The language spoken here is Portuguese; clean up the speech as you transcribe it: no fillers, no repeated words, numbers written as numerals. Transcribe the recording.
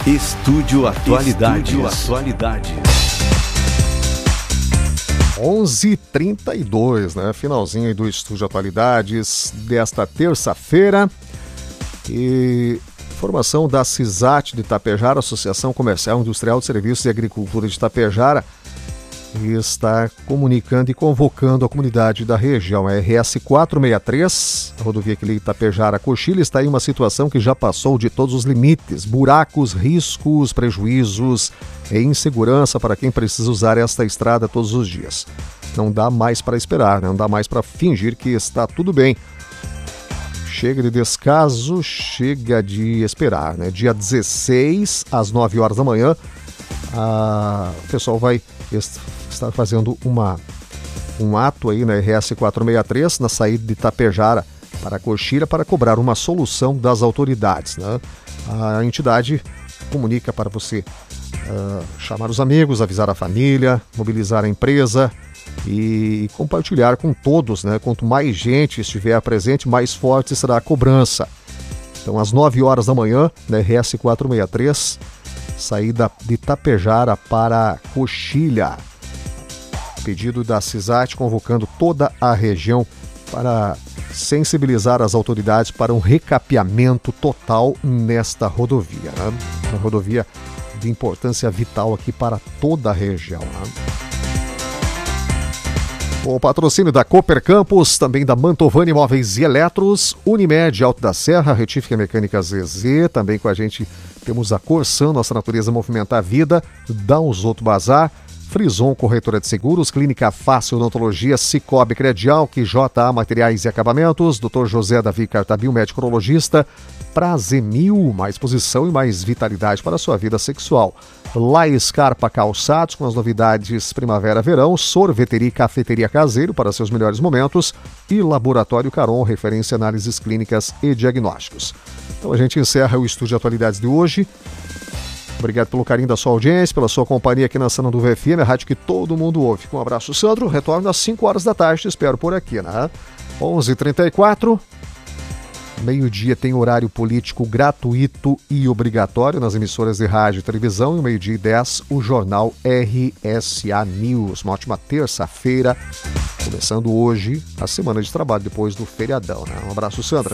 Estúdio Atualidades. 11h32, né? Finalzinho aí do Estúdio Atualidades desta terça-feira. E informação da CISAT de Itapejara, Associação Comercial, Industrial de Serviços e Agricultura de Itapejara, está comunicando e convocando a comunidade da região. A RS 463, a rodovia que liga Itapejara a Coxilha, está em uma situação que já passou de todos os limites. Buracos, riscos, prejuízos e insegurança para quem precisa usar esta estrada todos os dias. Não dá mais para esperar, não dá mais para fingir que está tudo bem. Chega de descaso, chega de esperar, né? Dia 16, às 9 horas da manhã, o pessoal vai estar fazendo um ato aí na RS 463, na saída de Itapejara para Coxilha, para cobrar uma solução das autoridades, né? A entidade comunica para você chamar os amigos, avisar a família, mobilizar a empresa e compartilhar com todos, né? Quanto mais gente estiver presente, mais forte será a cobrança. Então, às 9 horas da manhã, na RS 463, saída de Itapejara para Coxilha. Pedido da CISAT convocando toda a região para sensibilizar as autoridades para um recapeamento total nesta rodovia, né? Uma rodovia de importância vital aqui para toda a região, né? O patrocínio da Cooper Campus, também da Mantovani Móveis e Eletros, Unimed Alto da Serra, Retífica Mecânica ZZ, também com a gente temos a Corsan, Nossa Natureza Movimenta a Vida, Danzoto Bazar, Frison Corretora de Seguros, Clínica Fácil Odontologia, Cicobi Credial, QJA Materiais e Acabamentos, Dr. José Davi Cartabil, médico urologista, Prazemil, mais posição e mais vitalidade para a sua vida sexual. La Escarpa Calçados, com as novidades Primavera-Verão, Sorveteria e Cafeteria Caseiro para seus melhores momentos e Laboratório Caron, referência em análises clínicas e diagnósticos. Então a gente encerra o Estúdio Atualidades de hoje. Obrigado pelo carinho da sua audiência, pela sua companhia aqui na Sana do VFM, a rádio que todo mundo ouve. Um abraço, Sandro. Retorno às 5 horas da tarde, te espero por aqui, né? 11h34. Meio-dia tem horário político gratuito e obrigatório nas emissoras de rádio e televisão. E meio-dia e 10, o jornal RSA News. Uma ótima terça-feira, começando hoje a semana de trabalho depois do feriadão, né? Um abraço, Sandra.